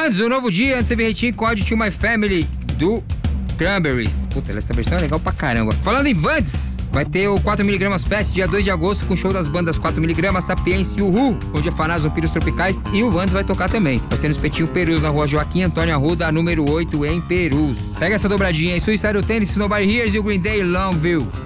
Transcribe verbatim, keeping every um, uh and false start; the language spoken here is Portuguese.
Vans, um novo dia, antes de Verretinho, Code to My Family, do Cranberries. Puta, essa versão é legal pra caramba. Falando em Vans, vai ter o quatro miligramas Fest, dia dois de agosto, com show das bandas quatro miligramas, Sapiens e Uhu, com Diafanados, Vampiros Tropicais, e o Vans vai tocar também. Vai ser no Espetinho Perus, na rua Joaquim Antônio Arruda, número oito, em Perus. Pega essa dobradinha aí, Suicidal Tennis, Nobody Hears e o Green Day, Longview.